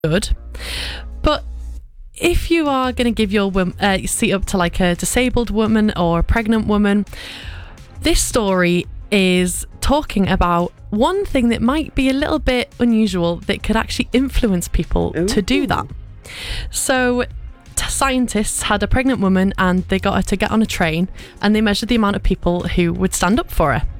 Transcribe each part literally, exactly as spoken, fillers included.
good. But if you are going to give your wom- uh, seat up to like a disabled woman or a pregnant woman, this story is talking about one thing that might be a little bit unusual that could actually influence people Ooh. to do that. So t- scientists had a pregnant woman and they got her to get on a train and they measured the amount of people who would stand up for her.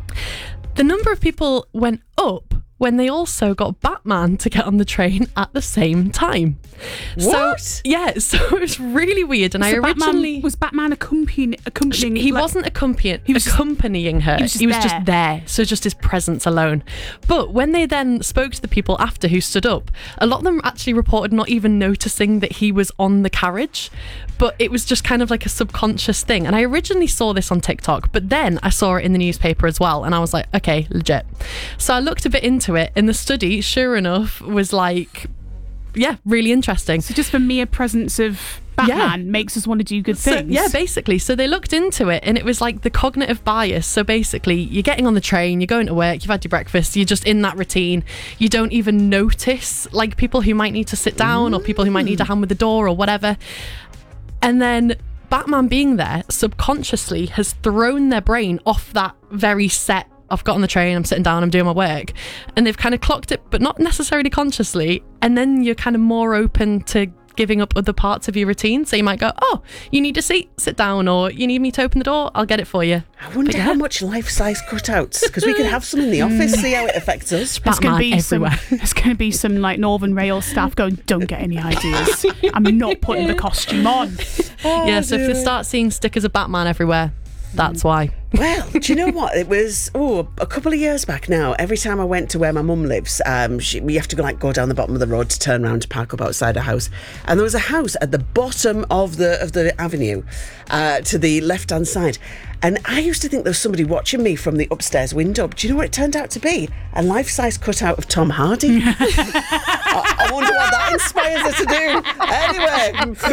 The number of people went up when they also got Batman to get on the train at the same time. What? So, yeah, so it was really weird. And So I originally... Batman, was Batman accompanying, accompanying He like, wasn't accompanying, He was just- accompanying her. he was just just there. So just his presence alone. But when they then spoke to the people after who stood up, a lot of them actually reported not even noticing that he was on the carriage. But it was just kind of like a subconscious thing. And I originally saw this on TikTok, but then I saw it in the newspaper as well. And I was like, okay, legit. So I looked a bit into it. And the study, sure enough, was like, yeah, really interesting. So just the mere presence of Batman Yeah. makes us want to do good So, things. yeah, basically. So they looked into it and it was like the cognitive bias. So basically, you're getting on the train, you're going to work, you've had your breakfast, you're just in that routine. You don't even notice like people who might need to sit down or people who might need a hand with the door or whatever. And then Batman being there subconsciously has thrown their brain off that very set, I've got on the train, I'm sitting down, I'm doing my work. And they've kind of clocked it, but not necessarily consciously. And then you're kind of more open to giving up other parts of your routine. So you might go, oh, you need a seat, sit down, or you need me to open the door, I'll get it for you. I wonder But how yeah. much life-size cutouts, because we could have some in the office, see how it affects us. There's going to Batman be some. everywhere. There's going to be some like Northern Rail staff going, "Don't get any ideas. I'm not putting the costume on." Yeah, so if they start seeing stickers of Batman everywhere, that's why. Well, do you know what? It was, oh, a couple of years back now. Every time I went to where my mum lives, um, she, we have to go, like, go down the bottom of the road to turn around to park up outside her house. And there was a house at the bottom of the of the avenue uh, to the left-hand side. And I used to think there was somebody watching me from the upstairs window. But do you know what it turned out to be? A life-size cutout of Tom Hardy. I, I wonder what that inspires her to do. Anyway...